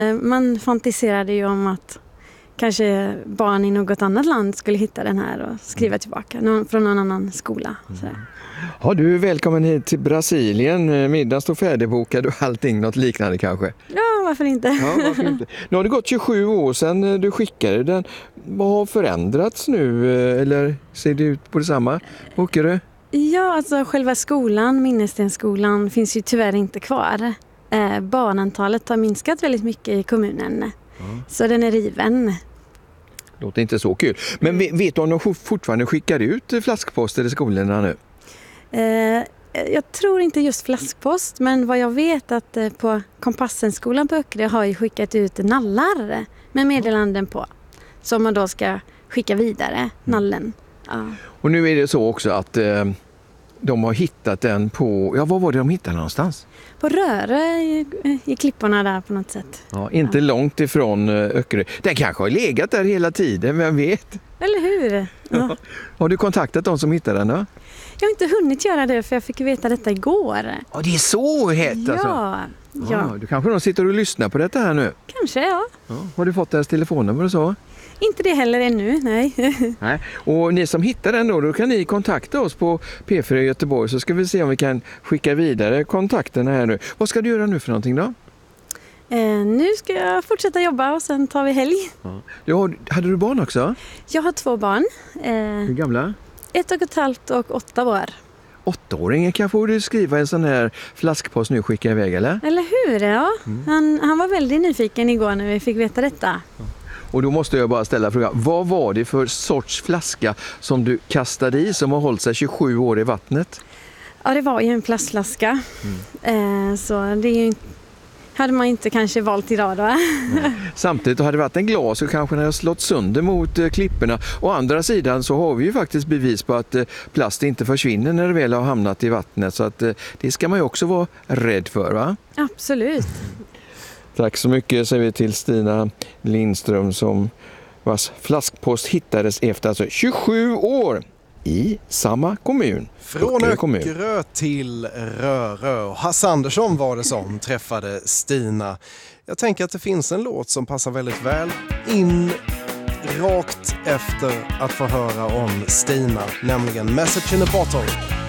Man fantiserade ju om att kanske barn i något annat land skulle hitta den här och skriva tillbaka från någon annan skola. Ja, du är välkommen hit till Brasilien. Middagen står färdigbokad och allting, något liknande kanske. Ja, varför inte? Ja, varför inte? Nu har det gått 27 år sedan du skickade den. Vad har förändrats nu? Eller ser det ut på detsamma? Åker du? Ja, alltså själva skolan, Minnesstensskolan, finns ju tyvärr inte kvar. Barnantalet har minskat väldigt mycket i kommunen. Så den är riven. Låter inte så kul. Men vet du om de fortfarande skickar ut flaskposter i skolorna nu? Jag tror inte just flaskpost, men vad jag vet att på Kompassenskolan på Öckerö har ju skickat ut nallar med meddelanden på. Som man då ska skicka vidare, nallen. Ja. Och nu är det så också att de har hittat den på... Ja, vad var det de hittade någonstans? På Röre i klipporna där på något sätt. Ja, inte långt ifrån Öckerö. Den kanske har legat där hela tiden, vem vet? Eller hur? Ja. Har du kontaktat de som hittade den då? Jag har inte hunnit göra det för jag fick veta detta igår. Ja, det är så hett alltså? Ja. Du kanske de sitter och lyssnar på detta här nu? Kanske, ja. Har du fått deras telefonnummer och så? Inte det heller ännu, nej. Nej. Och ni som hittar den då kan ni kontakta oss på P4 i Göteborg så ska vi se om vi kan skicka vidare kontakterna här nu. Vad ska du göra nu för någonting då? Nu ska jag fortsätta jobba och sen tar vi helg. Ja. Hade du barn också? Jag har 2 barn. Hur gamla? 1,5 och 8 år. 8-åringen kan få du skriva en sån här flaskpost nu och skicka iväg, eller? Eller hur, ja. Han var väldigt nyfiken igår när vi fick veta detta. Och då måste jag bara ställa frågan, vad var det för sorts flaska som du kastade i som har hållit sig 27 år i vattnet? Ja, det var ju en plastflaska. Så det är ju, hade man inte kanske valt idag då. Samtidigt hade det varit en glas så kanske den har slått sönder mot klipporna. Å andra sidan så har vi ju faktiskt bevis på att plast inte försvinner när det väl har hamnat i vattnet. Så att det ska man ju också vara rädd för, va? Absolut. Tack så mycket säger vi till Stina Lindström som vars flaskpost hittades efter alltså 27 år i samma kommun. Från Öckerö till Rörö. Hasse Andersson var det som träffade Stina. Jag tänker att det finns en låt som passar väldigt väl in rakt efter att få höra om Stina, nämligen Message in a Bottle.